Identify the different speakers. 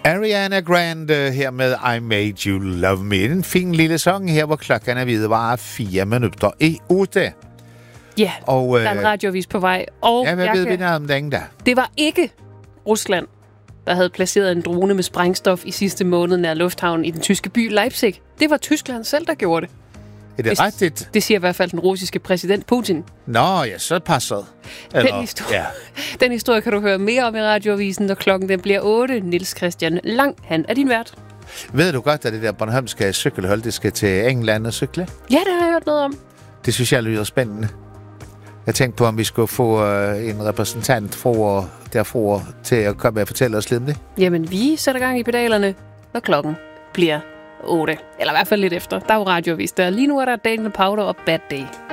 Speaker 1: Ariana Grande her med I Made You Love Me. En fin lille sang her, hvor klokken er ved var 7:04.
Speaker 2: Ja,
Speaker 1: og,
Speaker 2: der er en radioavis på vej. Og
Speaker 1: ja, hvad ved vi noget om den der?
Speaker 2: Det var ikke Rusland, der havde placeret en drone med sprængstof i sidste måned nær lufthavnen i den tyske by Leipzig. Det var Tyskland selv, der gjorde det.
Speaker 1: Er det rigtigt?
Speaker 2: Det siger i hvert fald den russiske præsident Putin.
Speaker 1: Nå, ja, så passer det.
Speaker 2: Den historie kan du høre mere om i radioavisen, når klokken den bliver 8. Niels Christian Lang, han er din vært.
Speaker 1: Ved du godt, at det der Bornholmske cykelhold, det skal til England og cykle?
Speaker 2: Ja, det har jeg hørt noget om.
Speaker 1: Det synes jeg lyder spændende. Jeg tænkte på, om vi skulle få en repræsentant derfra til at komme og fortælle os lidt om det.
Speaker 2: Jamen, vi sætter gang i pedalerne, når klokken bliver 8. Eller i hvert fald lidt efter. Der er jo radioavis der. Lige nu er der Daniel Powder og Bad Day.